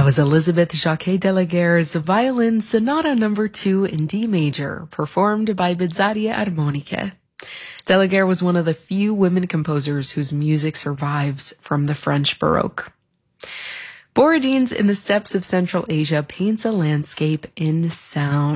That was Elizabeth Jacquet Deleguer's Violin Sonata No. 2 in D major, performed by Bizzaria Armoniche. Deleguer was one of the few women composers whose music survives from the French Baroque. Borodin's In the Steppes of Central Asia paints a landscape in sound.